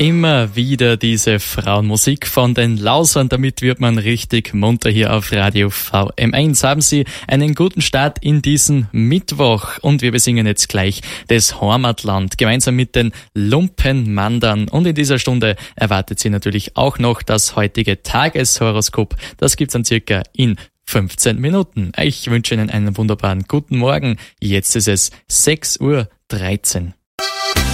Immer wieder diese Frauenmusik von den Lausern, damit wird man richtig munter hier auf Radio VM1. Haben Sie einen guten Start in diesen Mittwoch und wir besingen jetzt gleich das Heimatland gemeinsam mit den Lumpenmandern und in dieser Stunde erwartet Sie natürlich auch noch das heutige Tageshoroskop. Das gibt's dann circa in 15 Minuten. Ich wünsche Ihnen einen wunderbaren guten Morgen. Jetzt ist es 6:13 Uhr.